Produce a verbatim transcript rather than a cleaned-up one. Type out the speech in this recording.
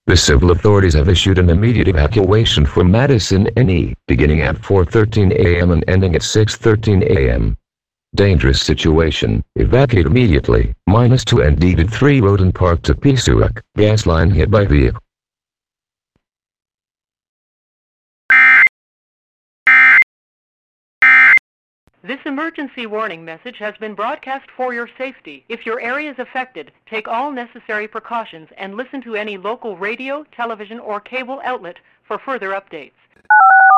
The civil authorities have issued an immediate evacuation for Madison, N E, beginning at four thirteen a m and ending at six thirteen a m Dangerous situation. Evacuate immediately. Minus two and D three road and park to Peacewick. Gas line hit by vehicle. This emergency warning message has been broadcast for your safety. If your area is affected, take all necessary precautions and listen to any local radio, television, or cable outlet for further updates.